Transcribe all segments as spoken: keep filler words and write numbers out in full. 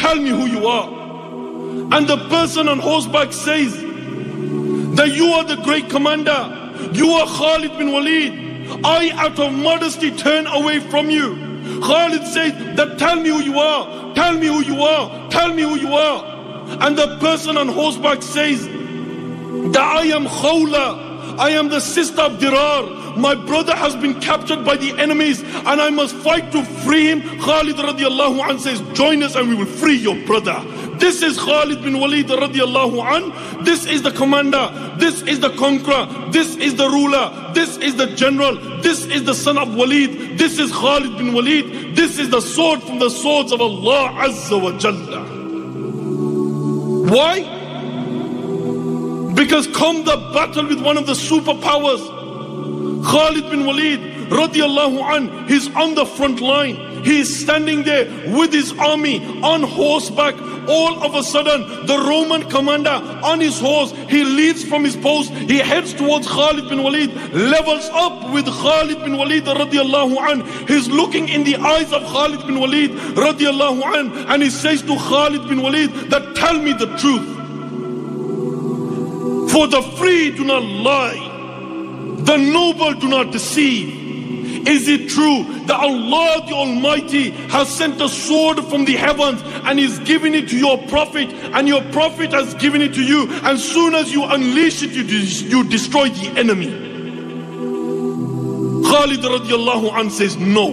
tell me who you are. And the person on horseback says that you are the great commander. You are Khalid bin Walid. I, out of modesty, turn away from you. Khalid says that tell me who you are. Tell me who you are. Tell me who you are. And the person on horseback says that I am Khawla. I am the sister of Dirar. My brother has been captured by the enemies and I must fight to free him. Khalid radiallahu anh says, join us and we will free your brother. This is Khalid bin Walid radiallahu anh. This is the commander. This is the conqueror. This is the ruler. This is the general. This is the son of Walid. This is Khalid bin Walid. This is the sword from the swords of Allah Azza wa Jalla. Why? Because come the battle with one of the superpowers, Khalid bin Walid radiallahu anh, he's on the front line. He is standing there with his army on horseback. All of a sudden, the Roman commander on his horse, he leads from his post. He heads towards Khalid bin Walid, levels up with Khalid bin Walid radiallahu anh. He's looking in the eyes of Khalid bin Walid radiallahu anh, and he says to Khalid bin Walid that tell me the truth. For the free do not lie, the noble do not deceive. Is it true that Allah the Almighty has sent a sword from the heavens and is giving it to your prophet, and your prophet has given it to you, and soon as you unleash it, you, you destroy the enemy? Khalid radiallahu anh says no.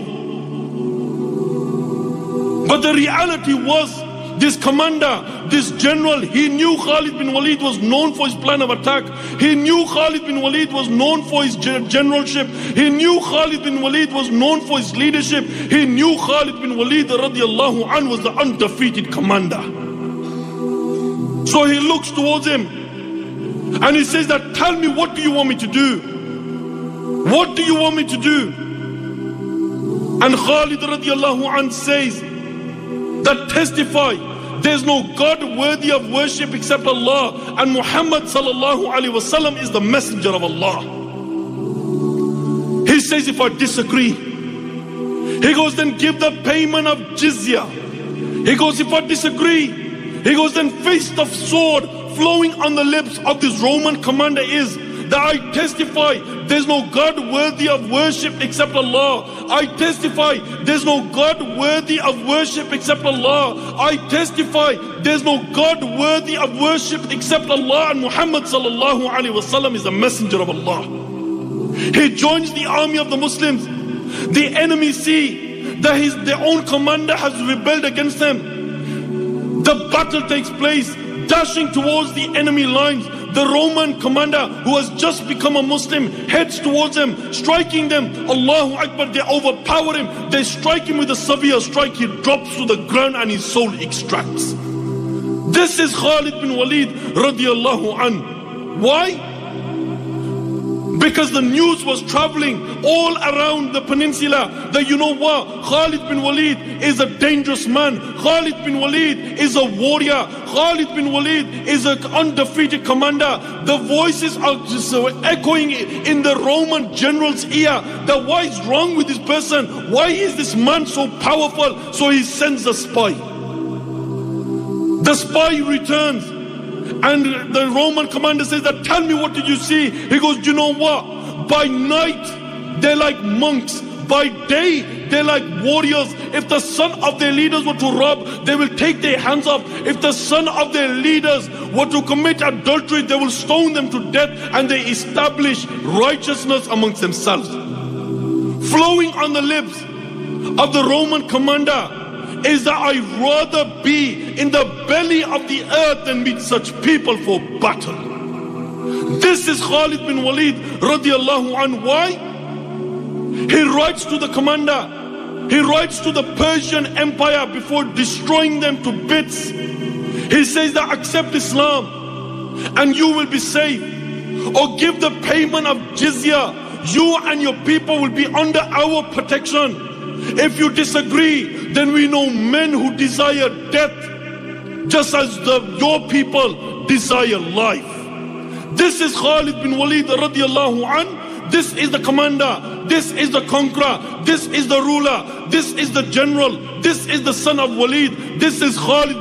But the reality was, this commander, this general, he knew Khalid bin Walid was known for his plan of attack. He knew Khalid bin Walid was known for his generalship. He knew Khalid bin Walid was known for his leadership. He knew Khalid bin Walid radiallahu anh was the undefeated commander. So he looks towards him and he says that tell me, what do you want me to do? What do you want me to do? And Khalid radiallahu anh says that testify there's no God worthy of worship except Allah, and Muhammad sallallahu alaihi wasallam is the messenger of Allah. He says if I disagree, he goes then give the payment of jizya. He goes if I disagree, he goes then face the sword flowing on the lips of this Roman commander is that I testify there's no God worthy of worship except Allah. I testify there's no God worthy of worship except Allah. I testify there's no God worthy of worship except Allah, and Muhammad sallallahu alaihi wasallam is the messenger of Allah. He joins the army of the Muslims. The enemy see that his their own commander has rebelled against them. The battle takes place, dashing towards the enemy lines. The Roman commander, who has just become a Muslim, heads towards them, striking them. Allahu Akbar, they overpower him. They strike him with a severe strike. He drops to the ground and his soul extracts. This is Khalid bin Walid radiallahu anh. Why? Because the news was traveling all around the peninsula that, you know what, Khalid bin Walid is a dangerous man. Khalid bin Walid is a warrior. Khalid bin Walid is an undefeated commander. The voices are just echoing in the Roman general's ear that what is wrong with this person? Why is this man so powerful? So he sends a spy. The spy returns. And the Roman commander says that, tell me, what did you see? He goes, you know what? By night, they're like monks. By day, they're like warriors. If the son of their leaders were to rob, they will take their hands off. If the son of their leaders were to commit adultery, they will stone them to death, and they establish righteousness amongst themselves. Flowing on the lips of the Roman commander is that I'd rather be in the belly of the earth than meet such people for battle. This is Khalid bin Walid radiallahu anhu. Why? He writes to the commander, he writes to the Persian Empire before destroying them to bits. He says that accept Islam and you will be safe, or give the payment of jizya. You and your people will be under our protection. If you disagree, then we know men who desire death just as the, your people desire life. This is Khalid bin Walid radiallahu anh. This is the commander. This is the conqueror. This is the ruler. This is the general. This is the son of Walid. This is Khalid